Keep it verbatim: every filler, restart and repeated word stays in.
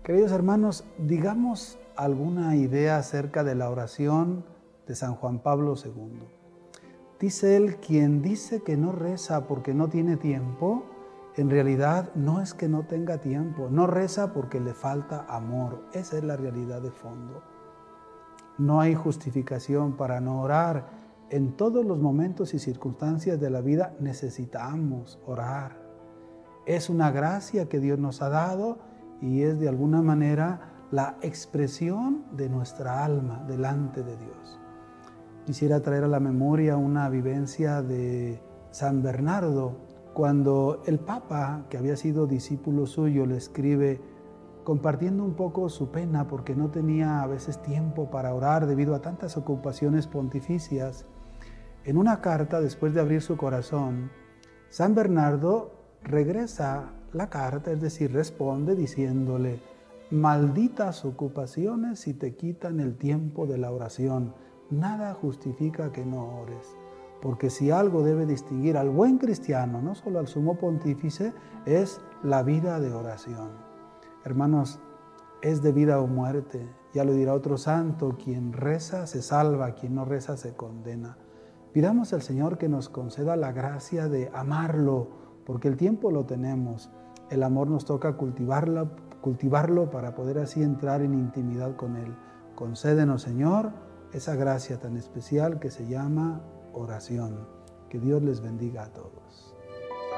Queridos hermanos, digamos alguna idea acerca de la oración de San Juan Pablo segundo. Dice él, quien dice que no reza porque no tiene tiempo, en realidad no es que no tenga tiempo, no reza porque le falta amor. Esa es la realidad de fondo. No hay justificación para no orar. En todos los momentos y circunstancias de la vida necesitamos orar. Es una gracia que Dios nos ha dado y es de alguna manera la expresión de nuestra alma delante de Dios. Quisiera traer a la memoria una vivencia de San Bernardo, cuando el Papa, que había sido discípulo suyo, le escribe compartiendo un poco su pena porque no tenía a veces tiempo para orar debido a tantas ocupaciones pontificias. En una carta, después de abrir su corazón, San Bernardo regresa la carta, es decir, responde diciéndole: malditas ocupaciones si te quitan el tiempo de la oración. Nada justifica que no ores, porque si algo debe distinguir al buen cristiano, no solo al sumo pontífice, es la vida de oración. Hermanos, es de vida o muerte. Ya lo dirá otro santo: quien reza se salva, quien no reza se condena. Pidamos al Señor que nos conceda la gracia de amarlo, porque el tiempo lo tenemos. El amor nos toca cultivarlo, cultivarlo para poder así entrar en intimidad con Él. Concédenos, Señor, esa gracia tan especial que se llama oración. Que Dios les bendiga a todos.